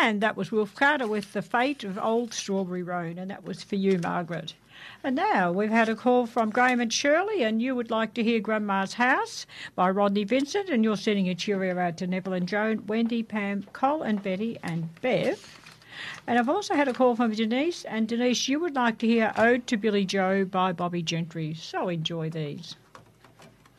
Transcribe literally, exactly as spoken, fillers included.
And that was Wolf Carter with The Fate of Old Strawberry Roan, and that was for you, Margaret. And now we've had a call from Graham and Shirley, and you would like to hear Grandma's House by Rodney Vincent, and you're sending a cheerio out to Neville and Joan, Wendy, Pam, Cole and Betty and Bev. And I've also had a call from Denise, and Denise, you would like to hear Ode to Billy Joe by Bobby Gentry, so enjoy these.